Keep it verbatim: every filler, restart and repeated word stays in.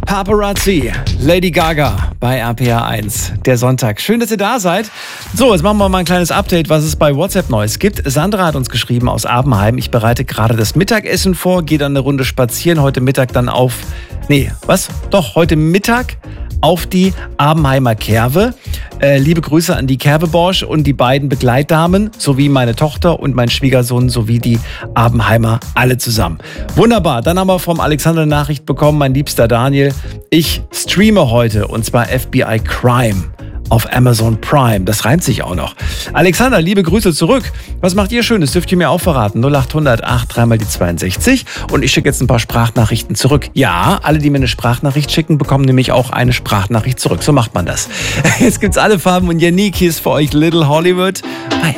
Paparazzi, Lady Gaga bei R P R eins, der Sonntag. Schön, dass ihr da seid. So, jetzt machen wir mal ein kleines Update, was es bei WhatsApp Neues gibt. Sandra hat uns geschrieben aus Abenheim, ich bereite gerade das Mittagessen vor, gehe dann eine Runde spazieren, heute Mittag dann auf, nee, was? Doch, heute Mittag auf die Abenheimer Kerwe. Äh, liebe Grüße an die Kerwe-Borsch und die beiden Begleitdamen, sowie meine Tochter und mein Schwiegersohn, sowie die Abenheimer, alle zusammen. Wunderbar, dann haben wir vom Alexander eine Nachricht bekommen, mein liebster Daniel. Ich streame heute, und zwar F B I Crime auf Amazon Prime. Das reimt sich auch noch. Alexander, liebe Grüße zurück. Was macht ihr Schönes? Dürft ihr mir auch verraten? null acht hundert acht drei mal die zweiundsechzig. Und ich schicke jetzt ein paar Sprachnachrichten zurück. Ja, alle, die mir eine Sprachnachricht schicken, bekommen nämlich auch eine Sprachnachricht zurück. So macht man das. Jetzt gibt's alle Farben und Yannick, hier ist für euch Little Hollywood.